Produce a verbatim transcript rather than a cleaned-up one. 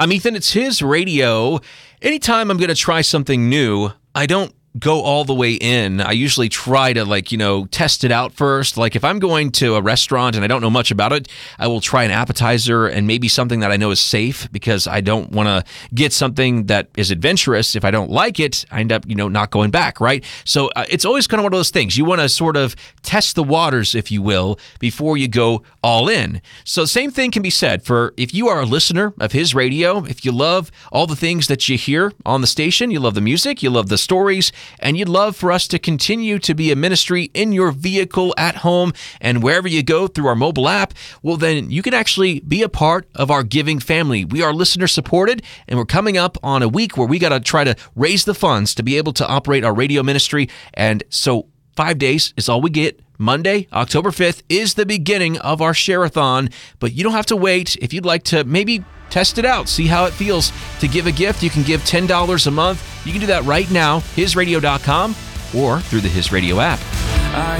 I'm Ethan. It's His Radio. Anytime I'm going to try something new, I don't go all the way in. I usually try to, like, you know, test it out first. Like if I'm going to a restaurant and I don't know much about it, I will try an appetizer and maybe something that I know is safe, because I don't want to get something that is adventurous. If I don't like it, I end up, you know, not going back, right? So uh, it's always kind of one of those things. You want to sort of test the waters, if you will, before you go all in. So same thing can be said for if you are a listener of His Radio, if you love all the things that you hear on the station, you love the music, you love the stories, and you'd love for us to continue to be a ministry in your vehicle, at home, and wherever you go through our mobile app, well, then you can actually be a part of our giving family. We are listener supported, and we're coming up on a week where we got to try to raise the funds to be able to operate our radio ministry. And so five days is all we get. Monday, October fifth, is the beginning of our share-a-thon, but you don't have to wait. If you'd like to maybe test it out, see how it feels to give a gift, you can give ten dollars a month. You can do that right now, his radio dot com, or through the His Radio app. I